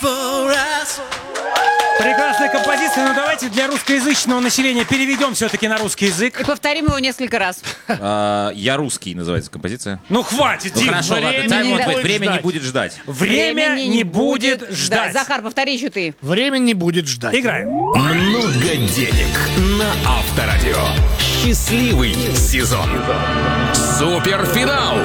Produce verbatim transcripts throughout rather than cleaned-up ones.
Прекрасная композиция, но давайте для русскоязычного населения переведем все-таки на русский язык. И повторим его несколько раз. А, Я русский называется композиция. Ну хватит, Ну Дим. хорошо, ладно. Время Time не won't wait. будет Время не ждать. будет ждать. Время Времени не будет ждать. Да, Захар, повтори еще ты. Время не будет ждать. Играем. Много денег на Авторадио. Счастливый сезон. Суперфинал.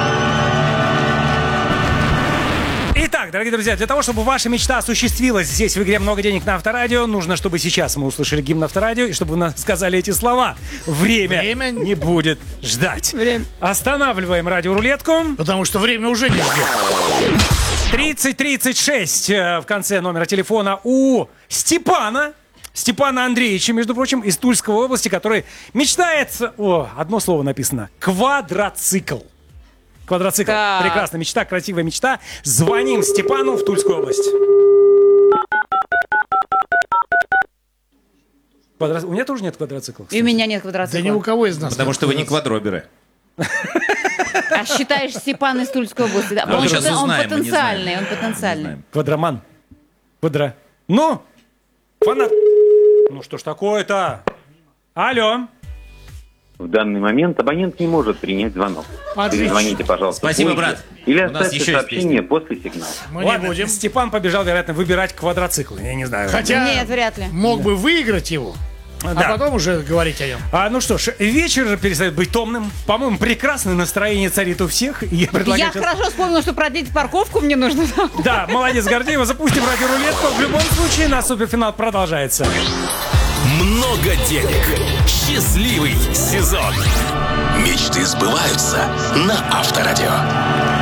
Итак, дорогие друзья, для того, чтобы ваша мечта осуществилась здесь в игре «Много денег» на Авторадио, нужно, чтобы сейчас мы услышали гимн Авторадио и чтобы вы нам сказали эти слова. Время, Время не будет ждать. Время. Останавливаем радиорулетку. Потому что время уже не ждет. тридцать тридцать шесть э, в конце номера телефона у Степана. Степана Андреевича, между прочим, из Тульской области, который мечтает... О, одно слово написано. Квадроцикл. Квадроцикл. Так. Прекрасная мечта, красивая мечта. Звоним Степану в Тульскую область. Квадро... У меня тоже нет квадроцикла, И кстати. у меня нет Да квадроцикла. ни у кого из нас. Потому нет что вы не квадроцикла. квадроберы. А считаешь Степан из Тульской области? Да. А мы он, сейчас потен- он узнаем, мы не потенциальный, знаем. он потенциальный. Квадроман. Квадро... Ну, фанат... Ну что ж такое-то? Алло. В данный момент абонент не может принять звонок. Отлично. Перезвоните, пожалуйста. Спасибо, позже. брат. Или У нас оставьте еще есть сообщение после сигнала. Мы Ладно, не будем. Степан побежал, вероятно, выбирать квадроцикл. Я не знаю. Хотя Нет, вряд ли. мог бы выиграть его, а Да. потом уже говорить о нем. А, ну что ж, вечер перестает быть томным. По-моему, прекрасное настроение царит у всех. И Я предлагаю Я сейчас- хорошо вспомнила, что продлить парковку мне нужно. Да, молодец, Гордеева. Запустим радиорулетку. В любом случае, наш суперфинал продолжается. Много денег. Счастливый сезон. Мечты сбываются на Авторадио.